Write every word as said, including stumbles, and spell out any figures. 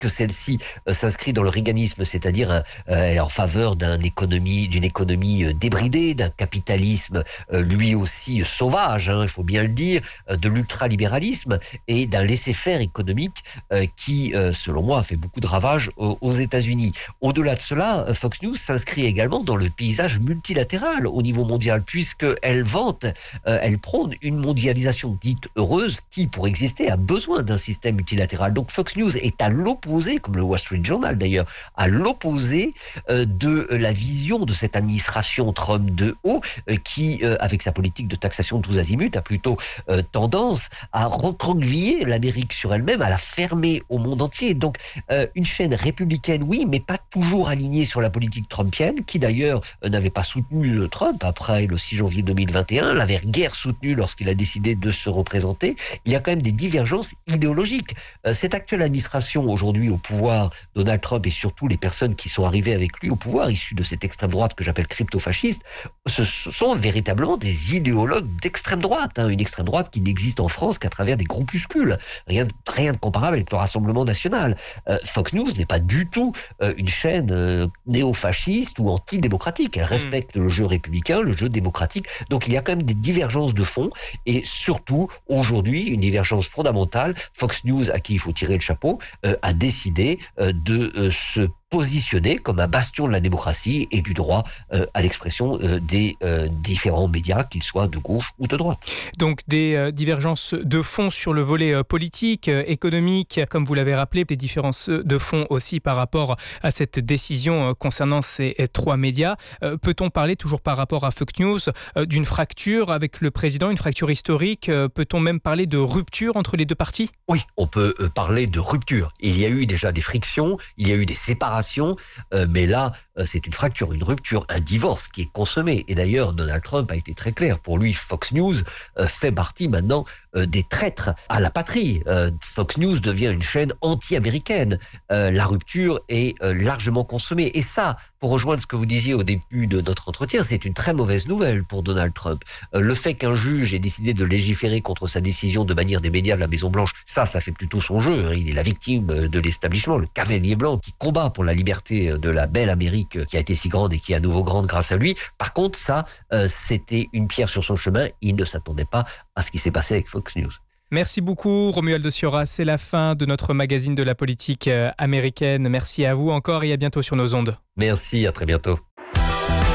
que celle-ci euh, s'inscrit dans le reaganisme, c'est-à-dire euh, en faveur d'un économie, d'une économie euh, débridée, d'un capitalisme euh, lui aussi sauvage, hein, il faut bien le dire, euh, de l'ultralibéralisme et d'un laisser-faire économique euh, qui, euh, selon moi, a fait beaucoup de ravages aux, aux États-Unis. Au-delà de cela, Fox News s'inscrit également dans le paysage multilatéral au niveau mondial, puisqu'elle vante, euh, elle prône une mondialisation dite heureuse qui, pour exister, a besoin d'un système multilatéral. Donc Fox News est à l'opposé, comme le Wall Street Journal d'ailleurs, à l'opposé euh, de la vision de cette administration Trump de haut, euh, qui, euh, avec sa politique de taxation de tous azimuts, a plutôt euh, tendance à recroqueviller l'Amérique sur elle-même, à la fermer au monde entier. Donc euh, une chaîne républicaine, oui, mais pas toujours alignée sur la politique trumpienne, qui d'ailleurs euh, n'avait pas soutenu Trump après le six janvier deux mille vingt et un, l'avait guère soutenu lorsqu'il a décidé de se représenter. Il y a quand même des divergences idéologiques. Euh, cette actuelle administration aujourd'hui au pouvoir, Donald Trump et surtout les personnes qui sont arrivées avec lui au pouvoir, issues de cette extrême droite que j'appelle crypto-fasciste, ce sont véritablement des idéologues d'extrême droite, hein, une extrême droite qui n'existe en France qu'à travers des groupuscules. Rien, rien de comparable avec le Rassemblement national. Euh, Fox News n'est pas du tout euh, une chaîne euh, néo-fasciste ou antidémocratique. Elle respecte mmh. le jeu républicain, le jeu démocratique. Donc il y a quand même des divergences de fond et surtout aujourd'hui une divergence fondamentale. Fox News, à qui il faut tirer le chapeau, euh, a décidé euh, de euh, se positionner comme un bastion de la démocratie et du droit euh, à l'expression euh, des euh, différents médias, qu'ils soient de gauche ou de droite. Donc des euh, divergences de fond sur le volet euh, politique, euh, économique, comme vous l'avez rappelé, des différences de fond aussi par rapport à cette décision euh, concernant ces euh, trois médias. Euh, peut-on parler, toujours par rapport à Fox News, euh, d'une fracture avec le président, une fracture historique? euh, Peut-on même parler de rupture entre les deux partis? Oui, on peut euh, parler de rupture. Il y a eu déjà des frictions, il y a eu des séparations, Euh, mais là, euh, c'est une fracture, une rupture, un divorce qui est consommé. Et d'ailleurs, Donald Trump a été très clair. Pour lui, Fox News euh, fait partie maintenant euh, des traîtres à la patrie. Euh, Fox News devient une chaîne anti-américaine. Euh, la rupture est euh, largement consommée. Et ça, pour rejoindre ce que vous disiez au début de notre entretien, c'est une très mauvaise nouvelle pour Donald Trump. Euh, le fait qu'un juge ait décidé de légiférer contre sa décision de bannir des médias de la Maison-Blanche, ça, ça fait plutôt son jeu. Hein. Il est la victime de l'établissement, le cavalier blanc qui combat pour la liberté de la belle Amérique qui a été si grande et qui est à nouveau grande grâce à lui. Par contre, ça, euh, c'était une pierre sur son chemin. Il ne s'attendait pas à ce qui s'est passé avec Fox News. Merci beaucoup Romuald Sciorra, c'est la fin de notre magazine de la politique américaine. Merci à vous encore et à bientôt sur nos ondes. Merci, à très bientôt.